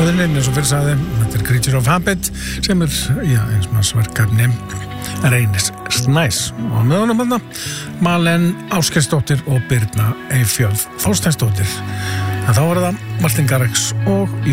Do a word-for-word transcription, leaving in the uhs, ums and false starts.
þjóðinni eins og fyrir sagði, þetta er Creature of Habit sem er, já, eins og maður verkefni Reynis Snæs og með honum þarna Malen Ásgeirsdóttir og Birna Eyfjörð Þorsteinsdóttir en þá var það Martin Garrix og